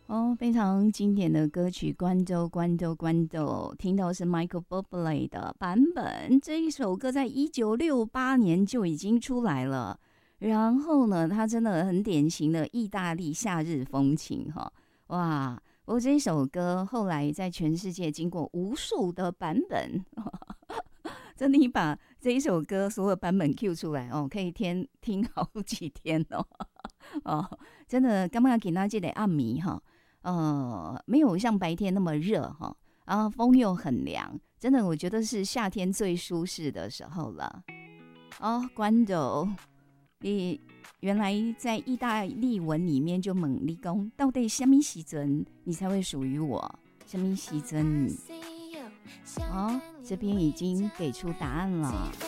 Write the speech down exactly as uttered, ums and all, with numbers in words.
哦，非常经典的歌曲《关州关州关州》，听到是 Michael Bublé 的版本。这一首歌在一九六八年就已经出来了，然后呢，它真的很典型的意大利夏日风情哈，哇！不过这一首歌后来在全世界经过无数的版本，真的，你把这一首歌所有版本 Q 出来哦，可以天听好几天哦。哦，真的，刚刚给大家的暗迷哈。呃，没有像白天那么热哈，然后风又很凉，真的，我觉得是夏天最舒适的时候了。哦，关州，你原来在意大利文里面就问你讲，到底什么时阵你才会属于我？什么时阵？哦，这边已经给出答案了。